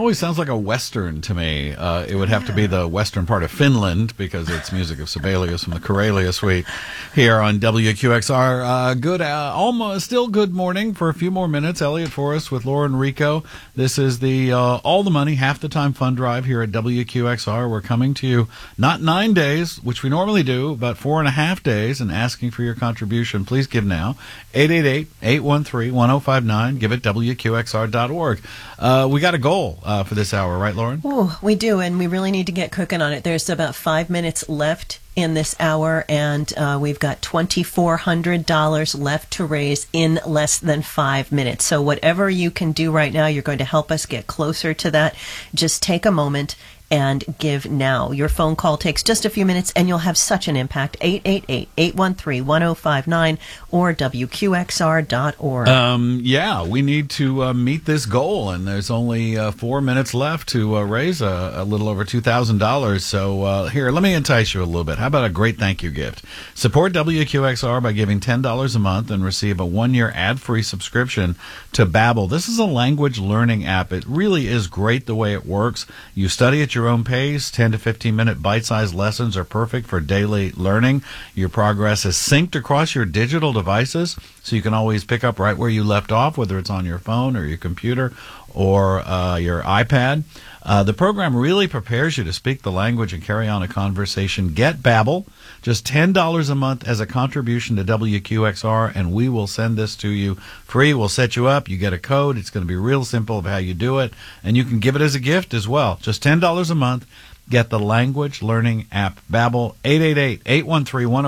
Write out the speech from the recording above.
Always sounds like a Western to me. It would have to be the western part of Finland because it's music of Sibelius from the Karelia Suite here on WQXR. Almost still good morning for a few more minutes. Elliot Forrest with Laura and Rico. This is the All the Money, Half the Time Fund Drive here at WQXR. We're coming to you not 9 days, which we normally do, but 4.5 days, and asking for your contribution. Please give now. 888-813-1059. Give it WQXR.org. We got a goal for this hour, right, Lauren? Oh, we do, and we really need to get cooking on it. There's about 5 minutes left in this hour, and we've got $2,400 left to raise in less than 5 minutes. So whatever you can do right now, you're going to help us get closer to that. Just take a moment and give now. Your phone call takes just a few minutes, and you'll have such an impact. 888-813-1059 or WQXR.org. Yeah, we need to meet this goal, and there's only 4 minutes left to raise a little over $2,000. So here, let me entice you a little bit. How about a great thank you gift? Support WQXR by giving $10 a month and receive a 1-year ad-free subscription to Babbel. This is a language learning app. It really is great the way it works. You study at your own pace. 10 to 15-minute bite-sized lessons are perfect for daily learning. Your progress is synced across your digital devices, so you can always pick up right where you left off, whether it's on your phone or your computer or your iPad. The program really prepares you to speak the language and carry on a conversation. Get Babbel, just $10 a month as a contribution to WQXR, and we will send this to you free. We'll set you up. You get a code. It's going to be real simple of how you do it, and you can give it as a gift as well. Just $10 a month. Get the language learning app Babbel. 888-813-1059.